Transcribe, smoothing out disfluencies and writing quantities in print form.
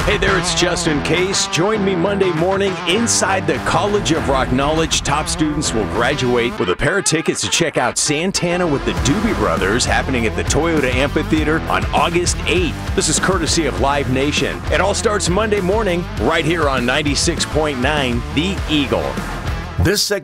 Hey there, it's Justin Case. Join me Monday morning inside the College of Rock Knowledge. Top students will graduate with a pair of tickets to check out Santana with the Doobie Brothers happening at the Toyota Amphitheater on August 8th. This is courtesy of Live Nation. It all starts Monday morning right here on 96.9 The Eagle. This segment